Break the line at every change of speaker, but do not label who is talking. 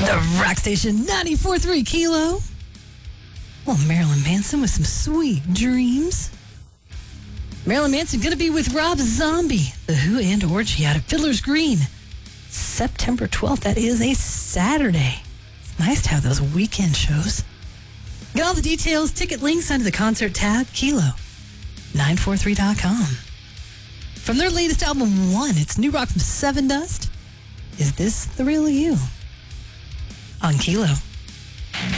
The Rock Station 94.3 Kilo. Well, Marilyn Manson with some sweet dreams. Marilyn Manson going to be with Rob Zombie, The Who, and Orgy out at Fiddler's Green. September 12th. That is a Saturday. It's nice to have those weekend shows. Get all the details, ticket links under the concert tab, Kilo943.com. From their latest album, One, it's new rock from Seven Dust. Is this the real you? On Kilo.